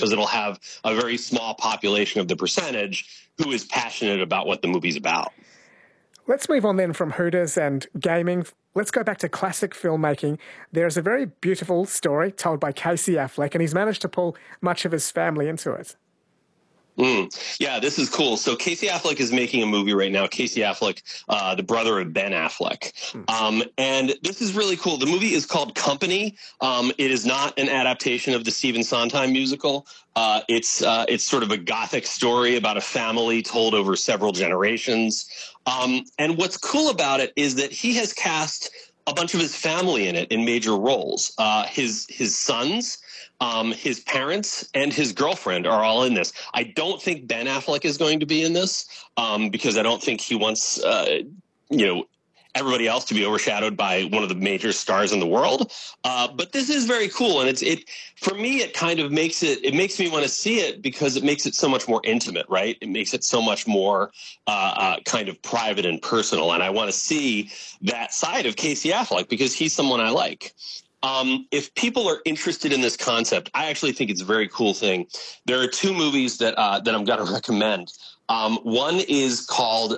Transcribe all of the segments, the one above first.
because it'll have a very small population of the percentage who is passionate about what the movie's about. Let's move on then from Hooters and gaming. Let's go back to classic filmmaking. There's a very beautiful story told by Casey Affleck, and he's managed to pull much of his family into it. Yeah, this is cool. So Casey Affleck is making a movie right now. Casey Affleck, the brother of Ben Affleck. And this is really cool. The movie is called Company. It is not an adaptation of the Stephen Sondheim musical. It's sort of a gothic story about a family told over several generations. And what's cool about it is that he has cast a bunch of his family in it in major roles. His sons, his parents, and his girlfriend are all in this. I don't think Ben Affleck is going to be in this because I don't think he wants, everybody else to be overshadowed by one of the major stars in the world. But this is very cool. And for me, it kind of makes me want to see it because it makes it so much more intimate, right? It makes it so much more kind of private and personal. And I want to see that side of Casey Affleck because he's someone I like. If people are interested in this concept, I actually think it's a very cool thing. There are two movies that I'm going to recommend. One is called,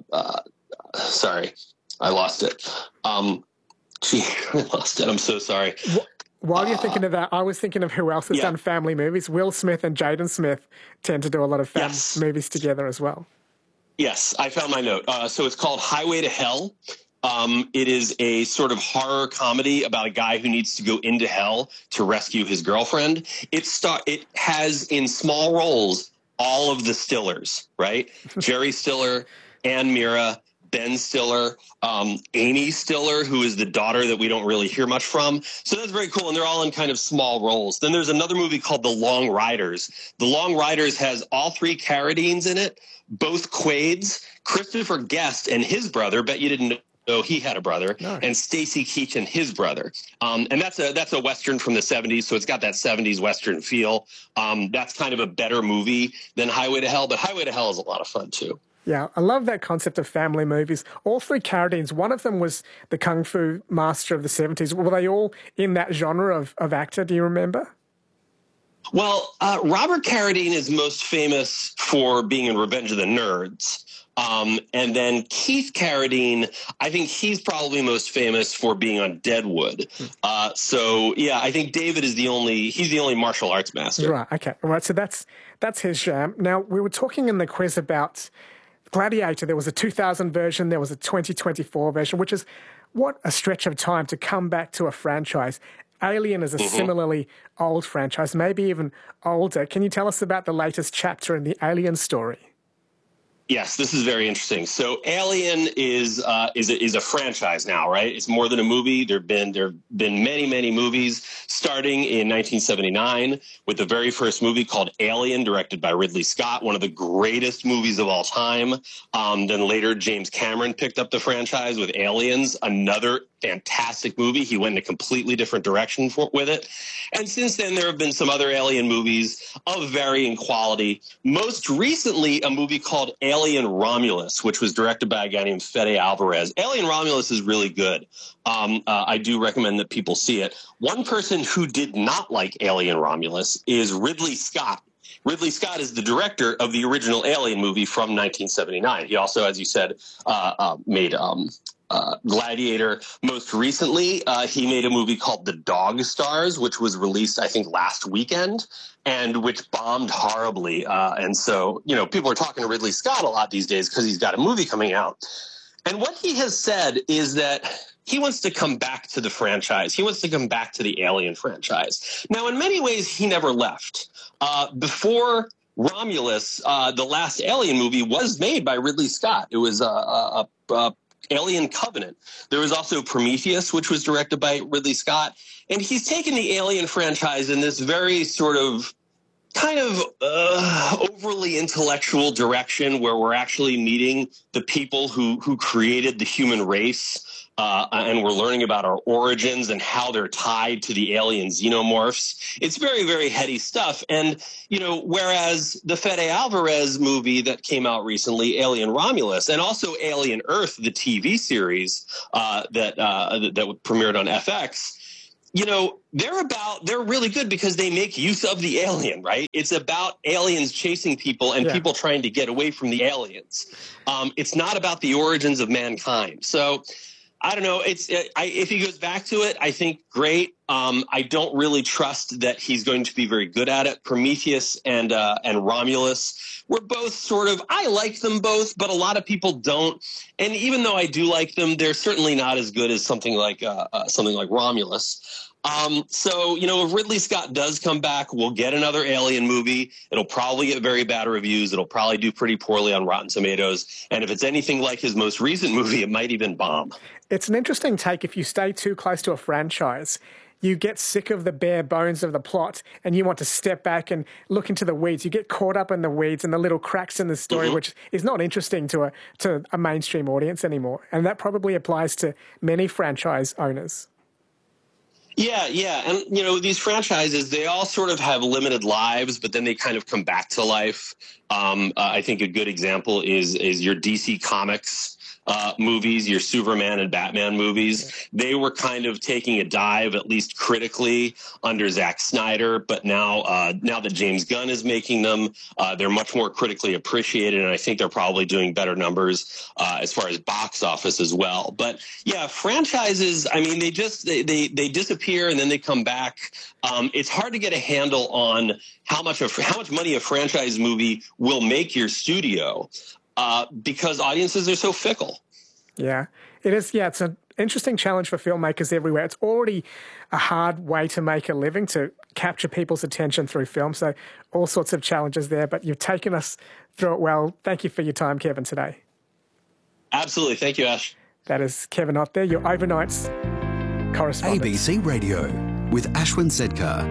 sorry, I lost it. I lost it. I'm so sorry. While you're thinking of that, I was thinking of who else has done family movies. Will Smith and Jaden Smith tend to do a lot of family movies together as well. Yes, I found my note. So it's called Highway to Hell. It is a sort of horror comedy about a guy who needs to go into hell to rescue his girlfriend. It has in small roles all of the Stillers, right? Jerry Stiller, Ann Mira, Ben Stiller, Amy Stiller, who is the daughter that we don't really hear much from. So that's very cool, and they're all in kind of small roles. Then there's another movie called The Long Riders. The Long Riders has all three Carradines in it, both Quaids, Christopher Guest and his brother, bet you didn't know he had a brother, and Stacy Keach and his brother. And that's a Western from the 70s, so it's got that 70s Western feel. That's kind of a better movie than Highway to Hell, but Highway to Hell is a lot of fun, too. Yeah, I love that concept of family movies. All three Carradines, one of them was the Kung Fu master of the 70s. Were they all in that genre of actor, do you remember? Well, Robert Carradine is most famous for being in Revenge of the Nerds. And then Keith Carradine, I think he's probably most famous for being on Deadwood. So, yeah, I think David is he's the only martial arts master. Right, okay. All right, so that's his jam. Now, we were talking in the quiz about Gladiator. There was a 2000 version, there was a 2024 version, which is what a stretch of time to come back to a franchise. Alien is a similarly old franchise, maybe even older. Can you tell us about the latest chapter in the Alien story? Yes, this is very interesting. So Alien is a franchise now, right? It's more than a movie. There have been many movies, starting in 1979 with the very first movie called Alien, directed by Ridley Scott, one of the greatest movies of all time. Then later, James Cameron picked up the franchise with Aliens, another fantastic movie. He went in a completely different direction with it. And since then, there have been some other Alien movies of varying quality. Most recently, a movie called Alien Romulus, which was directed by a guy named Fede Alvarez. Alien Romulus is really good. I do recommend that people see it. One person who did not like Alien Romulus is Ridley Scott. Ridley Scott is the director of the original Alien movie from 1979. He also, as you said, made Gladiator. Most recently, he made a movie called The Dog Stars, which was released, I think, last weekend, and which bombed horribly. And so, people are talking to Ridley Scott a lot these days because he's got a movie coming out. And what he has said is that he wants to come back to the franchise. He wants to come back to the Alien franchise. Now, in many ways, he never left. Before Romulus, the last Alien movie was made by Ridley Scott. It was Alien Covenant. There was also Prometheus, which was directed by Ridley Scott. And he's taken the Alien franchise in this very sort of kind of overly intellectual direction where we're actually meeting the people who created the human race. And we're learning about our origins and how they're tied to the alien xenomorphs. It's very, very heady stuff. And, whereas the Fede Alvarez movie that came out recently, Alien Romulus, and also Alien Earth, the TV series that premiered on FX, they're really good because they make use of the alien, right? It's about aliens chasing people and people trying to get away from the aliens. It's not about the origins of mankind. So I don't know. If he goes back to it, I think great. I don't really trust that he's going to be very good at it. Prometheus and Romulus were both sort of, I like them both, but a lot of people don't. And even though I do like them, they're certainly not as good as something like Romulus. So, if Ridley Scott does come back, we'll get another Alien movie. It'll probably get very bad reviews. It'll probably do pretty poorly on Rotten Tomatoes. And if it's anything like his most recent movie, it might even bomb. It's an interesting take. If you stay too close to a franchise, you get sick of the bare bones of the plot and you want to step back and look into the weeds. You get caught up in the weeds and the little cracks in the story, which is not interesting to a mainstream audience anymore. And that probably applies to many franchise owners. Yeah. And, these franchises, they all sort of have limited lives, but then they kind of come back to life. I think a good example is your DC Comics movies, your Superman and Batman movies. They were kind of taking a dive, at least critically, under Zack Snyder. But now that James Gunn is making them, they're much more critically appreciated, and I think they're probably doing better numbers as far as box office as well. But yeah, franchises, I mean, they disappear and then they come back. It's hard to get a handle on how much money a franchise movie will make your studio. Because audiences are so fickle. Yeah, it is. Yeah, it's an interesting challenge for filmmakers everywhere. It's already a hard way to make a living, to capture people's attention through film. So all sorts of challenges there, but you've taken us through it well. Thank you for your time, Kevin, today. Absolutely. Thank you, Ash. That is Kevin Ott there, your overnights correspondent. ABC Radio with Ashwin Sedkar.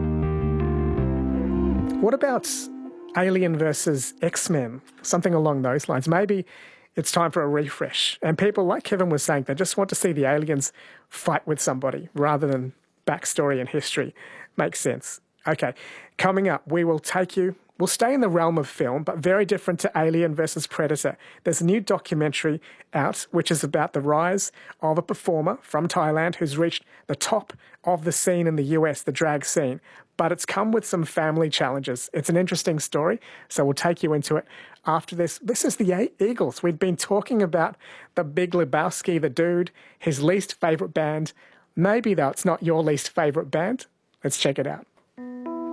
What about Alien versus X-Men, something along those lines? Maybe it's time for a refresh. And people, like Kevin was saying, they just want to see the aliens fight with somebody rather than backstory and history. Makes sense. Okay, coming up, we'll stay in the realm of film, but very different to Alien versus Predator. There's a new documentary out, which is about the rise of a performer from Thailand who's reached the top of the scene in the US, the drag scene. But it's come with some family challenges. It's an interesting story, so we'll take you into it after this. This is the Eagles. We've been talking about the Big Lebowski, the dude, his least favourite band. Maybe, though, it's not your least favourite band. Let's check it out.